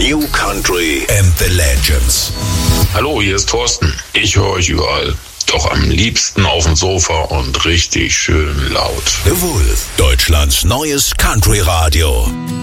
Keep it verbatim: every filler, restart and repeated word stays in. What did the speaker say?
New Country and the Legends. Hallo, hier ist Thorsten. Ich höre euch überall. Doch am liebsten auf dem Sofa und richtig schön laut. The Wolf, Deutschlands neues Country-Radio.